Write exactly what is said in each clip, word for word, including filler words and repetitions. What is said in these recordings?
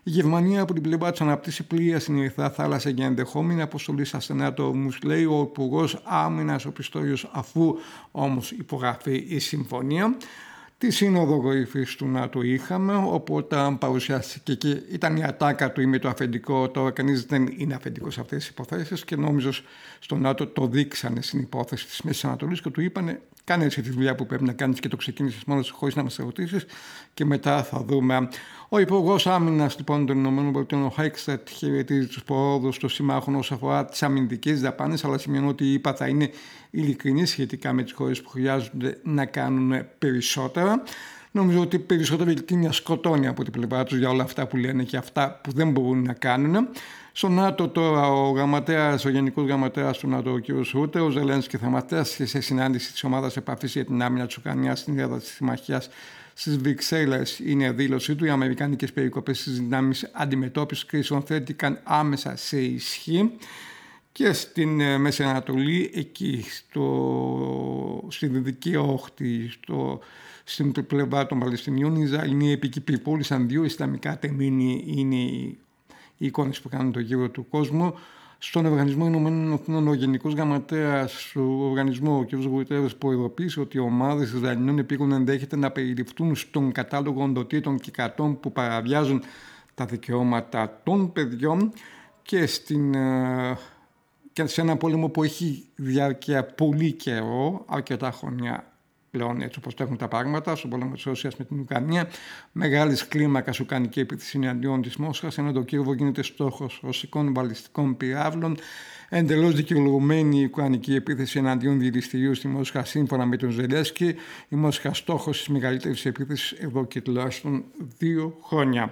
Η Γερμανία από την πλευρά της αναπτύσσει πλοία στην Ερυθρά Θάλασσα για ενδεχόμενη αποστολή στα στενά του Ορμούζ, λέει ο Υπουργός Άμυνας ο Πιστόλιος, αφού όμως υπογραφεί η συμφωνία. Τη σύνοδο κορυφής του ΝΑΤΟ είχαμε, όπου όταν παρουσιάστηκε και ήταν η ατάκα του ή με το αφεντικό, τώρα κανείς δεν είναι αφεντικός σε αυτές τις υποθέσεις και νόμιζω στο ΝΑΤΟ το δείξανε στην υπόθεση της Μέσης Ανατολής και του είπανε κάνε έτσι τη δουλειά που πρέπει να κάνεις και το ξεκίνησες μόνος χωρίς να μας ερωτήσεις και μετά θα δούμε. Ο Υπουργός Άμυνας λοιπόν των ΗΠΑ, ο Χέικστατ, χαιρετίζει τους προόδους των συμμάχων όσον αφορά τις αμυντικές δαπάνες, αλλά σημαίνει ότι η ΗΠΑ θα είναι ειλικρινή σχετικά με τις χώρες που χρειάζονται να κάνουν περισσότερα. Νομίζω ότι περισσότερο ειλικρίνεια σκοτώνει από την πλευρά τους για όλα αυτά που λένε και αυτά που δεν μπορούν να κάνουν. Στο ΝΑΤΟ τώρα ο γραμματέας, ο γενικός γραμματέας του ΝΑΤΟ, ο κ. Ρούτε, ο Ζελένσκι θεματέας σε συνάντηση της ομάδας επαφής για την άμυνα της Ουκρανίας στην έδρα της συμμαχίας στις Βρυξέλλες, είναι δήλωσή του. Οι αμερικάνικες περικοπές στις δυνάμεις αντιμετώπισης κρίσεων θέτηκαν άμεσα σε ισχύ. Και στην Μέση Ανατολή, εκεί στο, στη Δυτική Όχθη, στο, στην πλευρά των Παλαιστινίων, οι Ισραηλοί επικοί πώλησαν δύο Ισλαμικά τεμήνη, είναι οι εικόνες που κάνουν το γύρο του κόσμου. Στον Οργανισμό Ηνωμένων Εθνών, ο Γενικός Γραμματέας του οργανισμού, ο κ. Γουτερρές, προειδοποίησε ότι οι ομάδες Ισραηλινών επίκων ενδέχεται να περιληφθούν στον κατάλογο οντοτήτων και κρατών που παραβιάζουν τα δικαιώματα των παιδιών και στην. Και σε ένα πόλεμο που έχει διάρκεια πολύ καιρό, αρκετά χρόνια πλέον έτσι όπως τρέχουν τα πράγματα, στον πόλεμο της Ρωσίας με την Ουκρανία, μεγάλης κλίμακας ουκρανική επίθεση εναντίον της Μόσχας, ενώ το Κίεβο γίνεται στόχος ρωσικών βαλιστικών πυράβλων, εντελώς δικαιολογημένη η ουκρανική επίθεση εναντίον διελιστηρίου στη Μόσχα, σύμφωνα με τον Ζελένσκι, η Μόσχα στόχος της μεγαλύτερης επίθεσης εδώ και τουλάχιστον δύο χρόνια.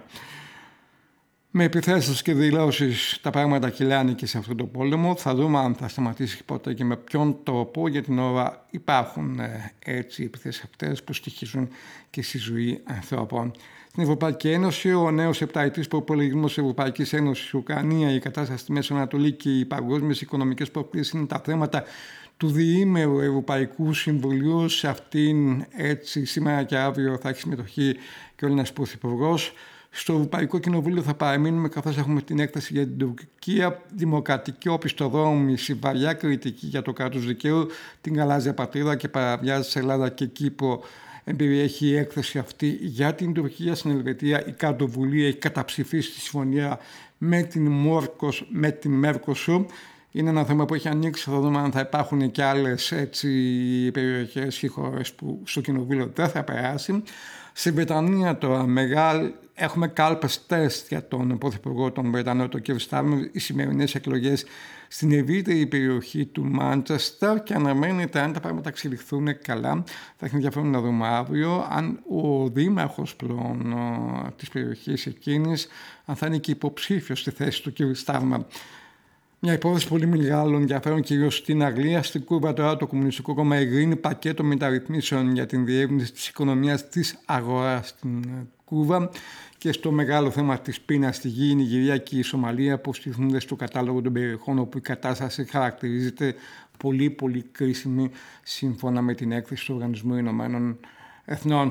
Με επιθέσεις και δηλώσεις τα πράγματα κυλάνε και σε αυτό το πόλεμο. Θα δούμε αν θα σταματήσει ποτέ και με ποιον τρόπο. Για την ώρα υπάρχουν ε, έτσι επιθέσεις αυτές που στοιχίζουν και στη ζωή ανθρώπων. Στην Ευρωπαϊκή Ένωση, ο νέος επταετής προπολογισμός της Ευρωπαϊκής Ένωσης, η Ουκρανία, η κατάσταση στη Μέση Ανατολή και οι παγκόσμιες οικονομικές προκλήσεις είναι τα θέματα του διήμερου Ευρωπαϊκού Συμβουλίου. Σε αυτήν έτσι σήμερα και αύριο θα έχει συμμετοχή και ο Έλληνας Πρωθυπουργός. Στο Ευρωπαϊκό Κοινοβούλιο θα παραμείνουμε καθώς έχουμε την έκθεση για την Τουρκία, δημοκρατική οπισθοδρόμηση, βαριά κριτική για το κράτος δικαίου, την γαλάζια πατρίδα και παραβιάσεις σε Ελλάδα και Κύπρο. Εμπεριέχει η έκθεση αυτή για την Τουρκία. Στην Ελβετία η Καρτοβουλία έχει καταψηφίσει τη συμφωνία με την, Μόρκος, με την Μέρκοσουρ. Είναι ένα θέμα που έχει ανοίξει. Θα δούμε αν θα υπάρχουν και άλλες έτσι, περιοχές ή χώρες που στο Κοινοβούλιο δεν θα περάσει. Στη Βρετανία τώρα μεγάλη. Έχουμε κάλπες τεστ για τον Πρωθυπουργό των Βρετανών, τον κ. Στάρμερ, οι σημερινές εκλογές στην ευρύτερη περιοχή του Μάντσεστερ και αναμένεται αν τα πράγματα εξελιχθούν καλά. Θα έχει ενδιαφέρον να δούμε αύριο αν ο δήμαρχος πλέον της περιοχής εκείνης, αν θα είναι και υποψήφιος στη θέση του κ. Στάρμερ. Μια υπόθεση πολύ μεγάλο ενδιαφέρον κυρίως στην Αγγλία. Στην Κούβα τώρα το Κομμουνιστικό Κόμμα εγκρίνει πακέτο μεταρρυθμίσεων για την διεύρυνση της οικονομίας της αγοράς στην Κούβα. Και στο μεγάλο θέμα της πείνας στη γη, η Νιγηρία και η Σομαλία που στηθούνται στο κατάλογο των περιοχών όπου η κατάσταση χαρακτηρίζεται πολύ πολύ κρίσιμη σύμφωνα με την έκθεση του Οργανισμού Ηνωμένων Εθνών.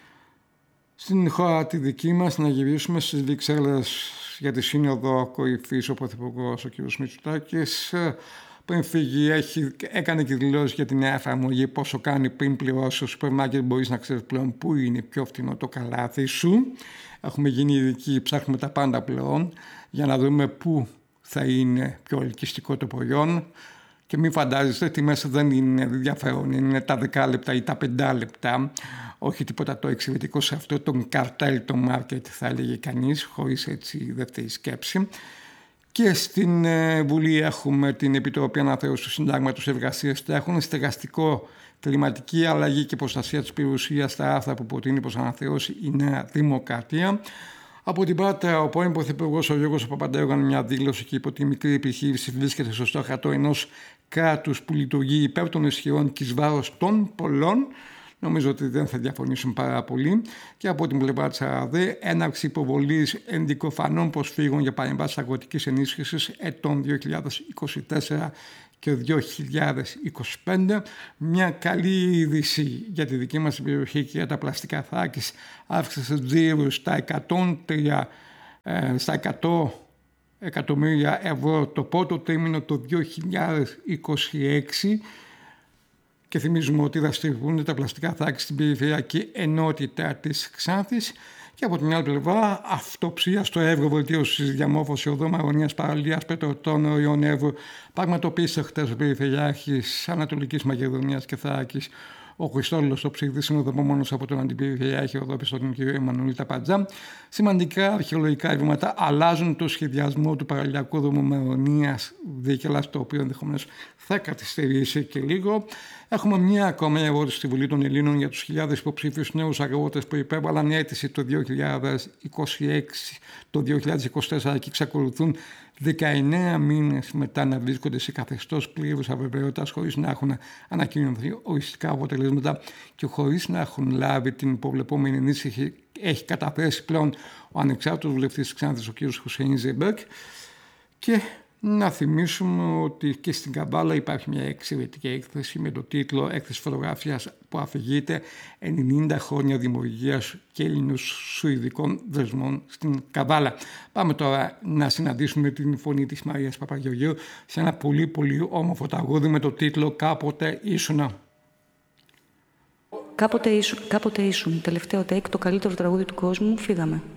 Στην χώρα τη δική μας να γυρίσουμε στις Βρυξέλλες για τη Σύνοδο Κορυφής. Ο Πρωθυπουργός ο κ. Μητσοτάκης πριν φύγει έχει, έκανε και δηλώσει για τη νέα εφαρμογή πόσο κάνει πριν πληρώσει στο σούπερ μάρκετ. Μπορείς να ξέρεις πλέον πού είναι πιο φτηνό το καλάθι σου. Έχουμε γίνει ειδικοί, ψάχνουμε τα πάντα πλέον για να δούμε πού θα είναι πιο ελκυστικό το προϊόν. Και μην φαντάζεστε ότι μέσα δεν είναι ενδιαφέρον, είναι τα δέκα λεπτά ή τα πέντε λεπτά. Όχι τίποτα το εξαιρετικό σε αυτό τον καρτέλ το μάρκετ θα έλεγε κανείς, χωρίς έτσι δεύτερη σκέψη. Και στην Βουλή έχουμε την Επιτροπή Αναθεώρησης του Συντάγματος Εργασίας. Έχουν στεγαστικό, κλιματική αλλαγή και προστασία της περιουσίας στα άρθρα που προτείνει προς αναθεώρηση η Νέα Δημοκρατία. Από την Πάτρα, ο πρώην Πρωθυπουργός ο Γιώργος Παπαντέου έκανε μια δήλωση και είπε ότι η μικρή επιχείρηση βρίσκεται στο στόχατο ενός κράτους που λειτουργεί υπέρ των ισχυρών και εις βάρος των πολλών. Νομίζω ότι δεν θα διαφωνήσουν πάρα πολύ. Και από την πλευρά της ΑΡΑΔΕ, έναρξη υποβολής ενδικοφανών προσφύγων για παρεμβάσεις αγροτικής ενίσχυσης ετών δύο χιλιάδες είκοσι τέσσερα και δύο χιλιάδες είκοσι πέντε. Μια καλή είδηση για τη δική μας περιοχή και για τα πλαστικά Θράκης. Αύξησε τζίρου στα εκατόν τρία ε, στα εκατό εκατομμύρια ευρώ το πρώτο τρίμηνο το δύο χιλιάδες είκοσι έξι και θυμίζουμε ότι δραστηριοποιούνται τα πλαστικά θάκη στην περιφερειακή ενότητα της Ξάνθης. Και από την άλλη πλευρά, αυτοψία στο Εύρο, βελτίωση τη διαμόρφωση οδών αγωνίας παραλίας πετροτών οριών Εύρου, πραγματοποίησε χτες ο Περιφερειάρχης Ανατολικής Μακεδονίας και Θράκης, ο Χριστόλος ο Ψυχδής, συνοδευόμενος από τον Αντιπεριφερειάρχη Οδόπιστο, τον κ. Εμμανουήλ Ταπατζά. Σημαντικά αρχαιολογικά βήματα αλλάζουν το σχεδιασμό του παραλιακού δρόμου Μερονίας Δίκελας, το οποίο ενδεχομένως θα καθυστερήσει και λίγο. Έχουμε μια ακόμα ερώτηση στη Βουλή των Ελλήνων για τους χιλιάδες υποψήφιους νέους αγρότες που υπέβαλαν αίτηση το δύο χιλιάδες είκοσι έξι, το δύο χιλιάδες είκοσι τέσσερα και εξακολουθούν δεκαεννέα μήνες μετά να βρίσκονται σε καθεστώς πλήρους αβεβαιότητας, χωρίς να έχουν ανακοινωθεί οριστικά αποτελέσματα και χωρίς να έχουν λάβει την υποβλεπόμενη ενίσχυση. Έχει καταθέσει πλέον ο ανεξάρτητος βουλευτής της Ξάνθης, ο κ. Χουσέιν Ζεμπέκ. Και να θυμίσουμε ότι και στην Καβάλα υπάρχει μια εξαιρετική έκθεση με το τίτλο «Έκθεση φωτογραφίας που αφηγείται ενενήντα χρόνια δημιουργίας και Έλληνο-Σουηδικών δεσμών στην Καβάλα». Πάμε τώρα να συναντήσουμε την φωνή της Μαρίας Παπαγεωργίου σε ένα πολύ πολύ όμορφο τραγούδι με το τίτλο «Κάποτε ήσουνα». Κάποτε ήσουν, κάποτε ήσουν, τελευταίο take, το καλύτερο τραγούδι του κόσμου, φύγαμε.